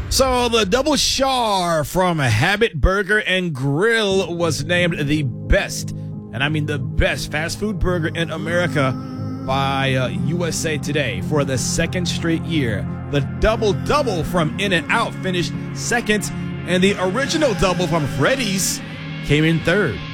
So the Double Char from Habit Burger and Grill was named the best, and I mean the best fast food burger in America by USA Today for the second straight year. The Double Double from In-N-Out finished second, and the original double from Freddy's came in third.